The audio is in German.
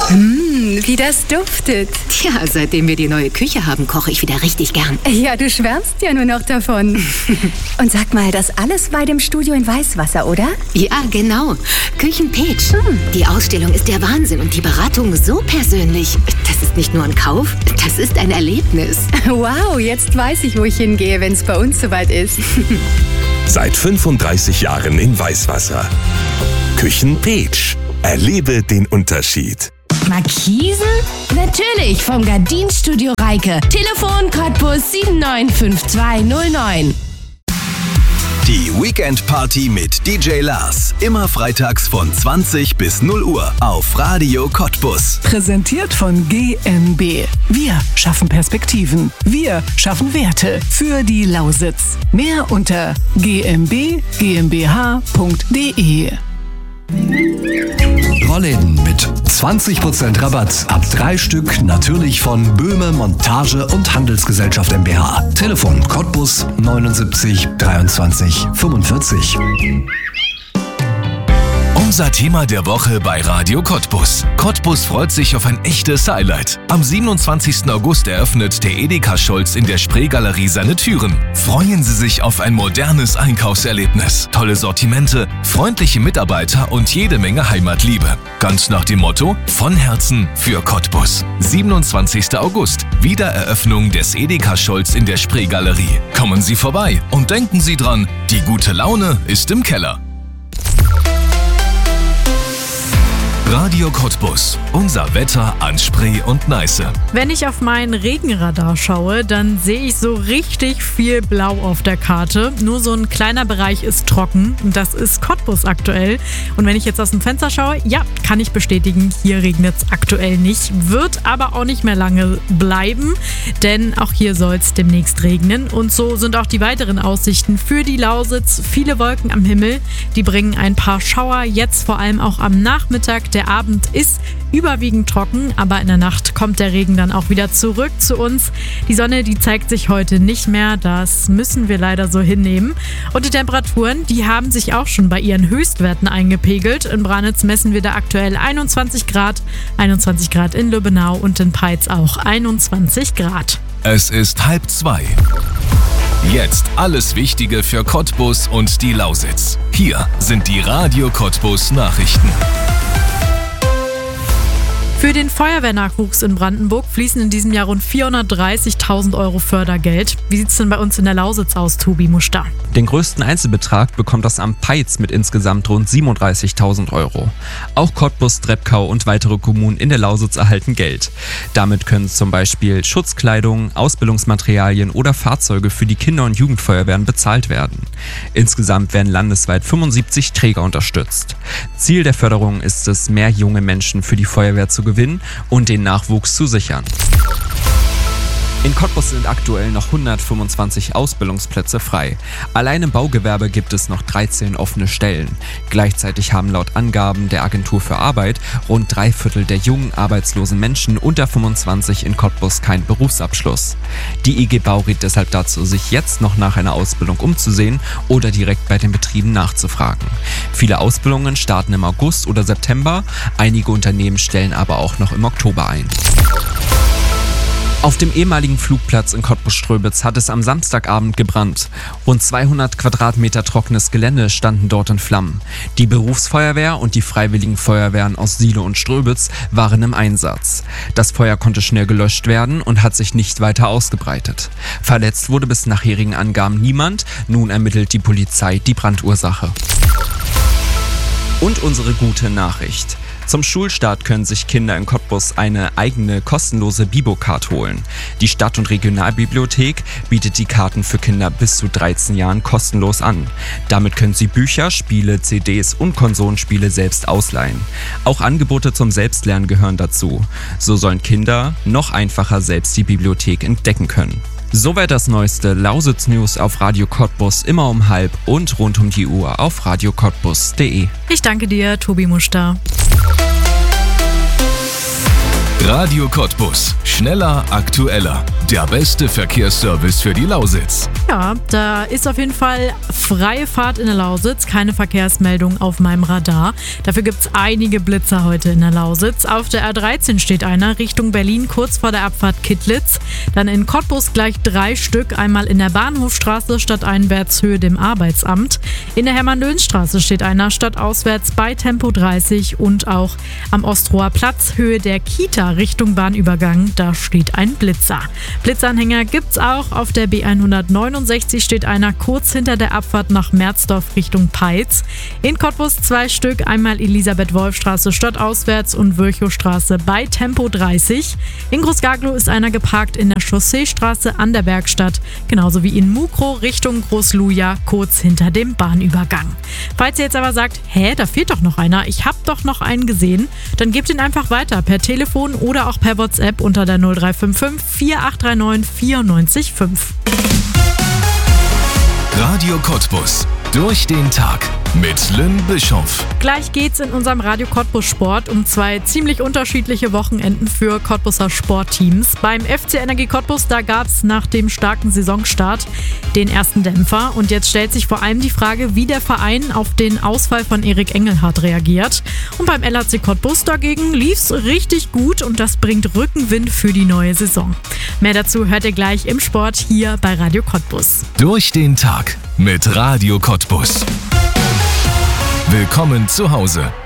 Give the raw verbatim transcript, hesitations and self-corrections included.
Mmh, wie das duftet. Tja, seitdem wir die neue Küche haben, koche ich wieder richtig gern. Ja, du schwärmst ja nur noch davon. Und sag mal, das alles bei dem Studio in Weißwasser, oder? Ja, genau. Küchenpeach. Hm. Die Ausstellung ist der Wahnsinn und die Beratung so persönlich. Das ist nicht nur ein Kauf, das ist ein Erlebnis. Wow, jetzt weiß ich, wo ich hingehe, wenn es bei uns soweit ist. Seit fünfunddreißig Jahren in Weißwasser. Küchenpeach. Erlebe den Unterschied. Markisen? Natürlich, vom Gardinstudio Reike. Telefon Cottbus sieben neun fünf zwei null neun. Die Weekend Party mit D J Lars. Immer freitags von zwanzig bis null Uhr auf Radio Cottbus. Präsentiert von G M B. Wir schaffen Perspektiven. Wir schaffen Werte für die Lausitz. Mehr unter g m b g m b h punkt d e. Rollläden mit zwanzig Prozent Rabatt ab drei Stück, natürlich von Böhme Montage und Handelsgesellschaft GmbH. Telefon Cottbus neunundsiebzig dreiundzwanzig fünfundvierzig. Unser Thema der Woche bei Radio Cottbus. Cottbus freut sich auf ein echtes Highlight. Am siebenundzwanzigsten August eröffnet der Edeka Scholz in der Spreegalerie seine Türen. Freuen Sie sich auf ein modernes Einkaufserlebnis, tolle Sortimente, freundliche Mitarbeiter und jede Menge Heimatliebe. Ganz nach dem Motto: von Herzen für Cottbus. siebenundzwanzigsten August, Wiedereröffnung des Edeka Scholz in der Spreegalerie. Kommen Sie vorbei und denken Sie dran, die gute Laune ist im Keller. Radio Cottbus. Unser Wetter an Spree und Neiße. Wenn ich auf mein Regenradar schaue, dann sehe ich so richtig viel Blau auf der Karte. Nur so ein kleiner Bereich ist trocken. Das ist Cottbus aktuell. Und wenn ich jetzt aus dem Fenster schaue, ja, kann ich bestätigen, hier regnet es aktuell nicht. Wird aber auch nicht mehr lange bleiben, denn auch hier soll es demnächst regnen. Und so sind auch die weiteren Aussichten für die Lausitz. Viele Wolken am Himmel, die bringen ein paar Schauer, jetzt vor allem auch am Nachmittag. Der Abend ist überwiegend trocken, aber in der Nacht kommt der Regen dann auch wieder zurück zu uns. Die Sonne, die zeigt sich heute nicht mehr, das müssen wir leider so hinnehmen. Und die Temperaturen, die haben sich auch schon bei ihren Höchstwerten eingepegelt. In Branitz messen wir da aktuell einundzwanzig Grad, einundzwanzig Grad in Lübbenau und in Peitz auch einundzwanzig Grad. Es ist halb zwei. Jetzt alles Wichtige für Cottbus und die Lausitz. Hier sind die Radio Cottbus Nachrichten. Für den Feuerwehrnachwuchs in Brandenburg fließen in diesem Jahr rund vierhundertdreißigtausend Euro Fördergeld. Wie sieht es denn bei uns in der Lausitz aus, Tobi Muster? Den größten Einzelbetrag bekommt das Amt Peitz mit insgesamt rund siebenunddreißigtausend Euro. Auch Cottbus, Treppkau und weitere Kommunen in der Lausitz erhalten Geld. Damit können zum Beispiel Schutzkleidung, Ausbildungsmaterialien oder Fahrzeuge für die Kinder- und Jugendfeuerwehren bezahlt werden. Insgesamt werden landesweit fünfundsiebzig Träger unterstützt. Ziel der Förderung ist es, mehr junge Menschen für die Feuerwehr zu gewinnen und den Nachwuchs zu sichern. In Cottbus sind aktuell noch hundertfünfundzwanzig Ausbildungsplätze frei. Allein im Baugewerbe gibt es noch dreizehn offene Stellen. Gleichzeitig haben laut Angaben der Agentur für Arbeit rund drei Viertel der jungen arbeitslosen Menschen unter fünfundzwanzig in Cottbus keinen Berufsabschluss. Die I G Bau rät deshalb dazu, sich jetzt noch nach einer Ausbildung umzusehen oder direkt bei den Betrieben nachzufragen. Viele Ausbildungen starten im August oder September, einige Unternehmen stellen aber auch noch im Oktober ein. Auf dem ehemaligen Flugplatz in Cottbus-Ströbitz hat es am Samstagabend gebrannt. Rund zweihundert Quadratmeter trockenes Gelände standen dort in Flammen. Die Berufsfeuerwehr und die freiwilligen Feuerwehren aus Siele und Ströbitz waren im Einsatz. Das Feuer konnte schnell gelöscht werden und hat sich nicht weiter ausgebreitet. Verletzt wurde bis nachherigen Angaben niemand. Nun ermittelt die Polizei die Brandursache. Und unsere gute Nachricht. Zum Schulstart können sich Kinder in Cottbus eine eigene kostenlose Bibo-Card holen. Die Stadt- und Regionalbibliothek bietet die Karten für Kinder bis zu dreizehn Jahren kostenlos an. Damit können sie Bücher, Spiele, C Ds und Konsolenspiele selbst ausleihen. Auch Angebote zum Selbstlernen gehören dazu. So sollen Kinder noch einfacher selbst die Bibliothek entdecken können. Soweit das neueste Lausitz-News auf Radio Cottbus, immer um halb und rund um die Uhr auf radio cottbus punkt de. Ich danke dir, Tobi Muster. Radio Cottbus. Schneller, aktueller. Der beste Verkehrsservice für die Lausitz. Ja, da ist auf jeden Fall freie Fahrt in der Lausitz, keine Verkehrsmeldung auf meinem Radar. Dafür gibt es einige Blitzer heute in der Lausitz. Auf der A dreizehn steht einer Richtung Berlin, kurz vor der Abfahrt Kittlitz. Dann in Cottbus gleich drei Stück, einmal in der Bahnhofstraße stadteinwärts Höhe dem Arbeitsamt. In der Hermann-Löhns-Straße steht einer stadtauswärts bei Tempo dreißig und auch am Ostroher Platz Höhe der Kita Richtung Bahnübergang, da steht ein Blitzer. Blitzanhänger gibt's auch. Auf der B hundertneunundsechzig steht einer kurz hinter der Abfahrt nach Merzdorf Richtung Peitz. In Cottbus zwei Stück, einmal Elisabeth-Wolf-Straße stadtauswärts und Virchowstraße bei Tempo dreißig. In Großgaglow ist einer geparkt in der Chausseestraße an der Werkstatt, genauso wie in Mukro Richtung Großluja, kurz hinter dem Bahnübergang. Falls ihr jetzt aber sagt, hä, da fehlt doch noch einer, ich hab doch noch einen gesehen, dann gebt ihn einfach weiter per Telefon oder auch per WhatsApp unter der null drei fünf fünf vier acht drei neun vier neun fünf. Radio Cottbus. Durch den Tag mit Lynn Bischoff. Gleich geht's in unserem Radio Cottbus Sport um zwei ziemlich unterschiedliche Wochenenden für Cottbuser Sportteams. Beim F C Energie Cottbus, da gab's nach dem starken Saisonstart den ersten Dämpfer. Und jetzt stellt sich vor allem die Frage, wie der Verein auf den Ausfall von Erik Engelhardt reagiert. Und beim L H C Cottbus dagegen lief's richtig gut und das bringt Rückenwind für die neue Saison. Mehr dazu hört ihr gleich im Sport hier bei Radio Cottbus. Durch den Tag mit Radio Cottbus. Willkommen zu Hause.